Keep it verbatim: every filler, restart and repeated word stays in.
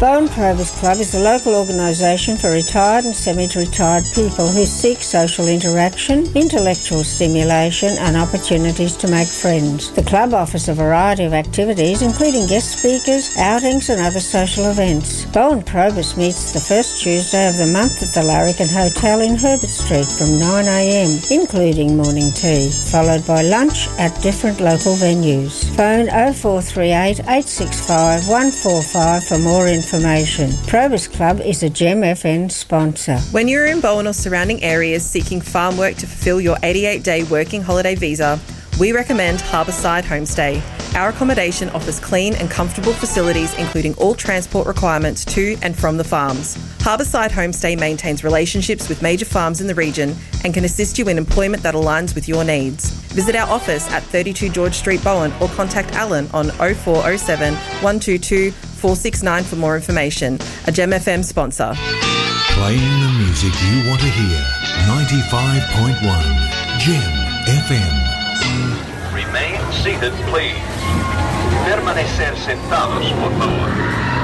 Bowen Probus Club is a local organisation for retired and semi-retired people who seek social interaction, intellectual stimulation and opportunities to make friends. The club offers a variety of activities including guest speakers, outings and other social events. Bowen Probus meets the first Tuesday of the month at the Larrikin Hotel in Herbert Street from nine a m, including morning tea, followed by lunch at different local venues. Phone oh four three eight, eight six five, one four five for more information. Probus Club is a Gem F M sponsor. When you're in Bowen or surrounding areas seeking farm work to fulfil your eighty-eight day working holiday visa, we recommend Harbourside Homestay. Our accommodation offers clean and comfortable facilities including all transport requirements to and from the farms. Harbourside Homestay maintains relationships with major farms in the region and can assist you in employment that aligns with your needs. Visit our office at thirty-two George Street, Bowen, or contact Alan on oh four oh seven, one two two, four six nine for more information. A Gem F M sponsor. Playing the music you want to hear. ninety-five point one Gem F M. Remain seated, please. Permanecer sentados, por favor.